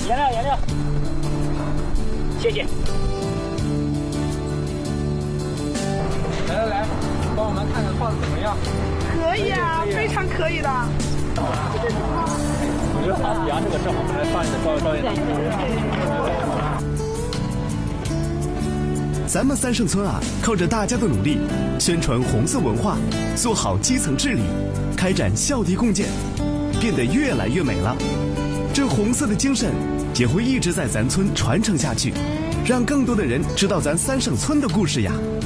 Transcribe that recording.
颜料，谢谢。 来，帮我们看看画的怎么样？ 可以啊，非常可以的。 我觉得好喜啊，这个正好来放一个照片。 咱们三圣村啊，靠着大家的努力，宣传红色文化，做好基层治理，开展校地共建，变得越来越美了。这红色的精神也会一直在咱村传承下去，让更多的人知道咱三圣村的故事呀。